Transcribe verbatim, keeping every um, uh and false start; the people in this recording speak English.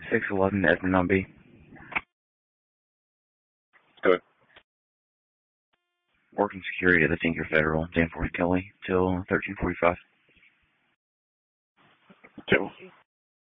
six eleven Edmond on B. Go ahead. Working security at the Tinker Federal, Danforth Kelly, till thirteen forty-five. Till